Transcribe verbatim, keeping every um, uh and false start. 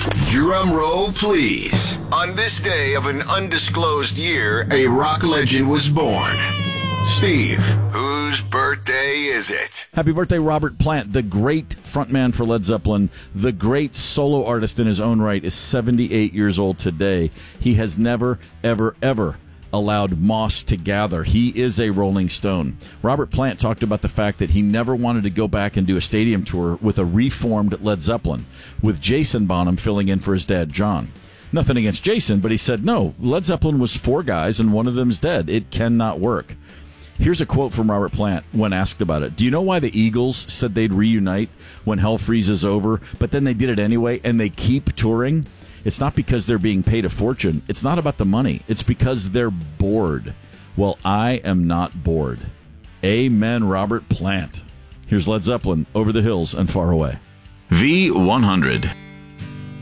Drum roll, please. On this day of an undisclosed year, a rock legend was born. Steve, whose birthday is it? Happy birthday, Robert Plant, the great frontman for Led Zeppelin, the great solo artist in his own right, is seventy-eight years old today. He has never, ever, ever allowed moss to gather. He is a Rolling Stone. Robert Plant talked about the fact that he never wanted to go back and do a stadium tour with a reformed Led Zeppelin, with Jason Bonham filling in for his dad, John. Nothing against Jason, but he said, no, Led Zeppelin was four guys and one of them's dead. It cannot work. Here's a quote from Robert Plant when asked about it. Do you know why the Eagles said they'd reunite when Hell Freezes Over, but then they did it anyway and they keep touring? It's not because they're being paid a fortune. It's not about the money. It's because they're bored. Well, I am not bored. Amen, Robert Plant. Here's Led Zeppelin, Over the Hills and Far Away. V one hundred.